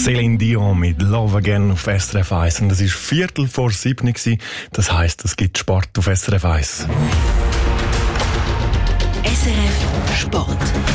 Céline Dion mit Love Again auf SRF 1. Und das war 6:45. Das heisst, es gibt Sport auf SRF 1. SRF Sport.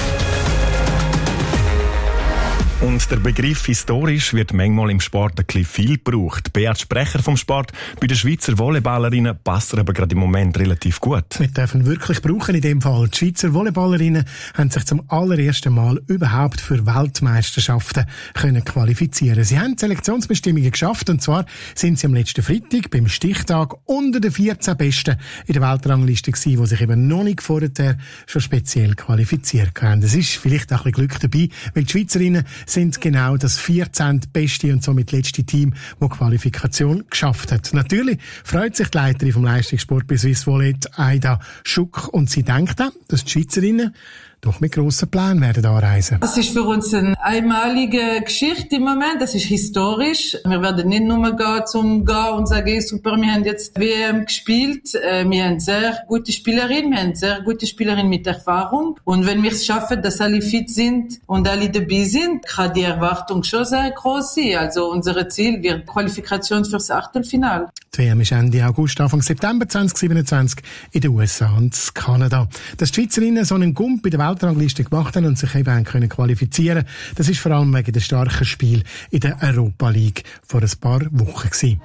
Und der Begriff historisch wird manchmal im Sport ein bisschen viel gebraucht. Beat Sprecher vom Sport, bei den Schweizer Volleyballerinnen passt er aber gerade im Moment relativ gut. Wir dürfen wirklich brauchen in dem Fall. Die Schweizer Volleyballerinnen haben sich zum allerersten Mal überhaupt für Weltmeisterschaften können qualifizieren. Sie haben die Selektionsbestimmungen geschafft, und zwar sind sie am letzten Freitag beim Stichtag unter den 14 Besten in der Weltrangliste gewesen, die sich eben noch nicht vorher schon speziell qualifiziert haben. Es ist vielleicht auch ein bisschen Glück dabei, weil die Schweizerinnen sind genau das 14. beste und somit letzte Team, das die Qualifikation geschafft hat. Natürlich freut sich die Leiterin vom Leistungssport bei Swiss Volley, Aida Schuck, und sie denkt auch, dass die Schweizerinnen doch mit grossen Plänen werden anreisen. Das ist für uns eine einmalige Geschichte im Moment. Das ist historisch. Wir werden nicht nur gehen und sagen, super, wir haben jetzt WM gespielt. Wir haben sehr gute Spielerinnen, mit Erfahrung. Und wenn wir es schaffen, dass alle fit sind und alle dabei sind, kann die Erwartung schon sehr groß sein. Also unser Ziel wird Qualifikation fürs Achtelfinale. Die WM ist Ende August, Anfang September 2027 in den USA und Kanada. Dass die Schweizerinnen so einen Gump bei der Weltrangliste gemacht haben und sich eben können qualifizieren, das ist vor allem wegen der starken Spiel in der Europa League vor ein paar Wochen gewesen.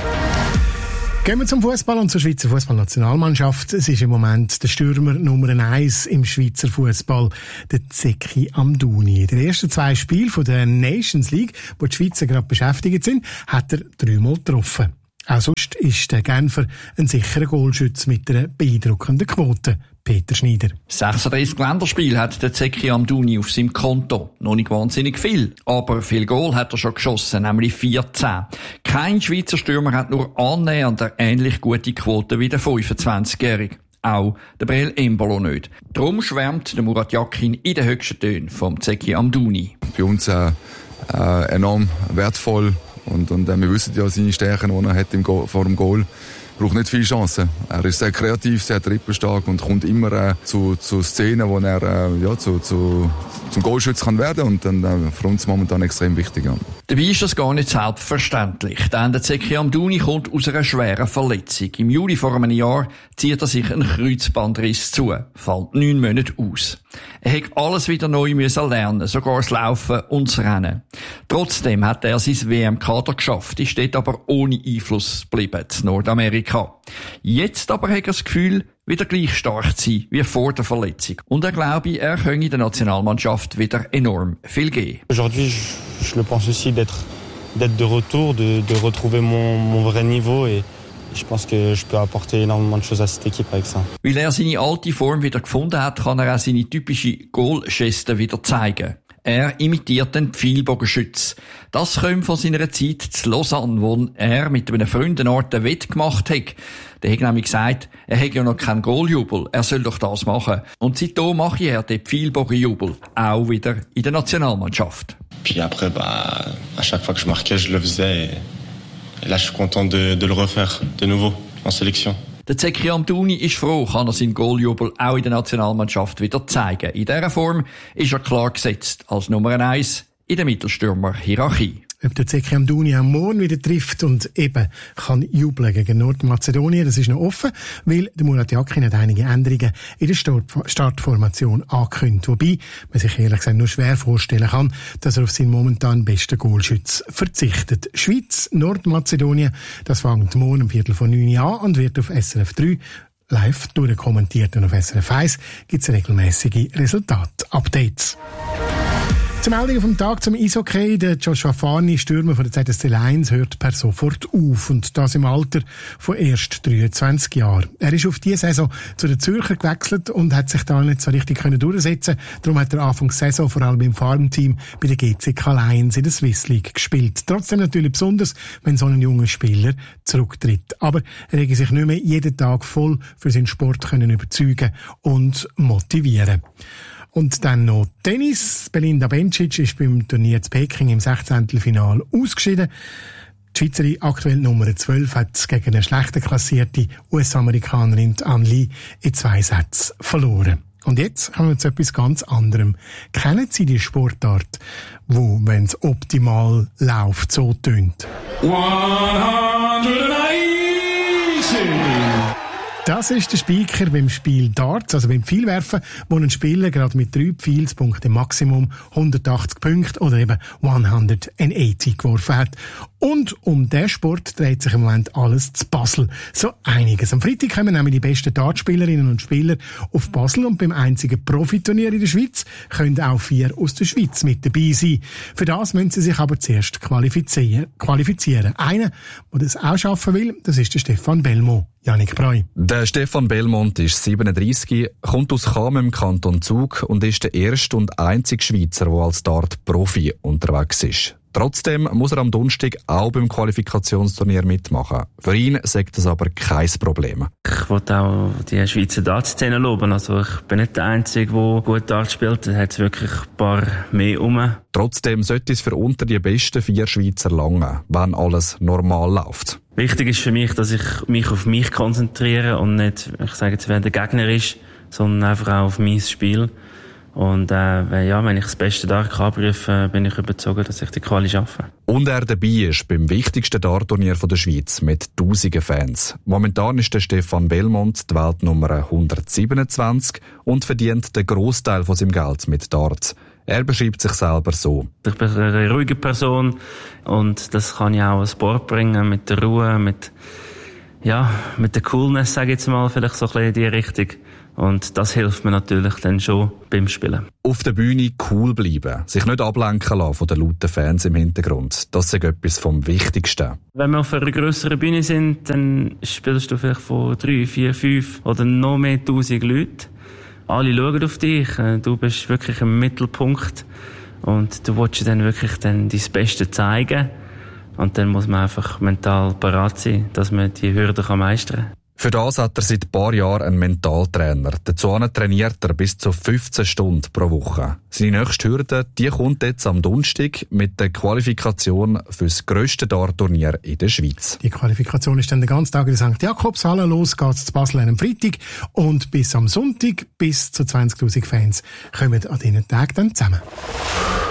Gehen wir zum Fußball und zur Schweizer Fußballnationalmannschaft. Es ist im Moment der Stürmer Nummer 1 im Schweizer Fußball, der Zeki Amdouni. In den ersten 2 Spielen von der Nations League, wo die Schweizer gerade beschäftigt sind, hat er 3-mal getroffen. Auch sonst ist der Genfer ein sicherer Goalschütze mit einer beeindruckenden Quote. Peter Schneider. 36 Länderspiele hat der Zeki Amdouni auf seinem Konto. Noch nicht wahnsinnig viel, aber viel Goal hat er schon geschossen, nämlich 14. Kein Schweizer Stürmer hat nur annähernd eine ähnlich gute Quote wie der 25-Jährige. Auch der Breel Embolo nicht. Darum schwärmt der Murat Yakin in den höchsten Tönen vom Zeki Amdouni. Für uns enorm wertvoll. Und wir wissen ja seine Stärken, die er hat vor dem Goal. Braucht nicht viele Chancen. Er ist sehr kreativ, sehr trippelstark und kommt immer zu Szenen, wo er zum Goalschütz kann werden. Und dann für uns momentan extrem wichtig. Ja. Dabei ist das gar nicht selbstverständlich, denn der Zeki Amdouni kommt aus einer schweren Verletzung. Im Juli vor einem Jahr zieht er sich einen Kreuzbandriss zu, fällt 9 Monate aus. Er hat alles wieder neu müssen lernen, sogar das Laufen und das Rennen. Trotzdem hat er sein WM-Kader geschafft, ist dort aber ohne Einfluss geblieben in Nordamerika. Jetzt aber hat er das Gefühl, wieder gleich stark zu sein wie vor der Verletzung. Und er glaube, er könne der Nationalmannschaft wieder enorm viel geben. Aujourd'hui, je le pense aussi d'être de retour, de retrouver mon vrai niveau et ich pense que je peux apporter énormément de choses à cette équipe avec ça. Weil er seine alte Form wieder gefunden hat, kann er auch seine typische Goal-Geste wieder zeigen. Er imitiert den Pfeilbogenschütz. Das kommt von seiner Zeit zu Lausanne, wo er mit einem Freund eine Art Wett gemacht hat. Der hat nämlich gesagt, er hat ja noch keinen Goaljubel, er soll doch das machen. Und seitdem mache er den Pfeilbogenjubel, auch wieder in der Nationalmannschaft. Puis après, à chaque fois que je marquais, je le faisais. Et là, je suis content de le refaire de nouveau en sélection. Der Zeki Amdouni ist froh, kann er seinen Goaljubel auch in der Nationalmannschaft wieder zeigen. In dieser Form ist er klar gesetzt als Nummer 1 in der Mittelstürmer-Hierarchie. Ob der Zeki Amdouni am Morgen wieder trifft und eben kann jubeln gegen Nordmazedonien, das ist noch offen, weil der Murat Yakin hat einige Änderungen in der Startformation angekündigt. Wobei man sich ehrlich gesagt nur schwer vorstellen kann, dass er auf seinen momentan besten Goalschütz verzichtet. Schweiz, Nordmazedonien, das fängt morgen um 8:45 an und wird auf SRF 3 live durchkommentiert. Und auf SRF 1 gibt es regelmäßige Resultat-Updates. Zur Meldung vom Tag zum Eishockey. Der Joshua Fani, Stürmer von der ZSC Lions, hört per sofort auf. Und das im Alter von erst 23 Jahren. Er ist auf diese Saison zu den Zürcher gewechselt und hat sich da nicht so richtig durchsetzen können. Darum hat er Anfang der Saison vor allem im Farmteam bei der GCK Lions in der Swiss League gespielt. Trotzdem natürlich besonders, wenn so ein junger Spieler zurücktritt. Aber er rege sich nicht mehr jeden Tag voll für seinen Sport können überzeugen und motivieren. Und dann noch Tennis. Belinda Bencic ist beim Turnier zu Peking im 16. Finale ausgeschieden. Die Schweizerin, aktuell Nummer 12, hat gegen eine schlechter klassierte US-Amerikanerin Anne Lee in 2 Sätzen verloren. Und jetzt kommen wir zu etwas ganz anderem. Kennen Sie die Sportart, wo, wenn es optimal läuft, so tönt? 180! Das ist der Speaker beim Spiel Darts, also beim Pfeilwerfen, wo ein Spieler gerade mit 3 Pfeilspunkten Maximum 180 Punkte oder eben 180 geworfen hat. Und um diesen Sport dreht sich im Moment alles zu Basel. So einiges. Am Freitag kommen nämlich die besten Dartspielerinnen und Spieler auf Basel und beim einzigen Profiturnier in der Schweiz können auch 4 aus der Schweiz mit dabei sein. Für das müssen sie sich aber zuerst qualifizieren. Einer, der das auch schaffen will, das ist der Stefan Belmont. Janik Breu. Der Stefan Belmont ist 37, kommt aus Cham im Kanton Zug und ist der erste und einzige Schweizer, der als Dart-Profi unterwegs ist. Trotzdem muss er am Donnerstag auch beim Qualifikationsturnier mitmachen. Für ihn sagt das aber kein Problem. Ich wollte auch die Schweizer Dart-Szene loben. Also ich bin nicht der Einzige, der gut Dart spielt. Da hat es wirklich ein paar mehr rum. Trotzdem sollte es für unter die besten 4 Schweizer langen, wenn alles normal läuft. Wichtig ist für mich, dass ich mich auf mich konzentriere und nicht, ich sage jetzt, wer der Gegner ist, sondern einfach auch auf mein Spiel. Und wenn ich das Beste Dart abrufen kann, bin ich überzeugt, dass ich die Quali schaffe. Und er dabei ist beim wichtigsten Dartturnier der Schweiz mit tausenden Fans. Momentan ist der Stefan Belmont die Weltnummer 127 und verdient den Grossteil von seinem Geld mit Darts. Er beschreibt sich selber so. Ich bin eine ruhige Person und das kann ich auch an Sport bringen, mit der Ruhe, mit der Coolness, sage ich jetzt mal, vielleicht so ein bisschen in die Richtung. Und das hilft mir natürlich dann schon beim Spielen. Auf der Bühne cool bleiben, sich nicht ablenken lassen von den lauten Fans im Hintergrund. Das ist etwas vom Wichtigsten. Wenn wir auf einer grösseren Bühne sind, dann spielst du vielleicht von 3, 4, 5 oder noch mehr 1000 Leuten. Alle schauen auf dich, du bist wirklich im Mittelpunkt und du willst dann wirklich dein Beste zeigen. Und dann muss man einfach mental parat sein, dass man die Hürden meistern kann. Für das hat er seit ein paar Jahren einen Mentaltrainer. Dazu trainiert er bis zu 15 Stunden pro Woche. Seine nächste Hürde, die kommt jetzt am Donnerstag mit der Qualifikation für das grösste Dartturnier in der Schweiz. Die Qualifikation ist dann den ganzen Tag in der St. Jakobshalle. Los geht's zu Basel am Freitag. Und bis am Sonntag bis zu 20.000 Fans kommen an diesen Tagen dann zusammen.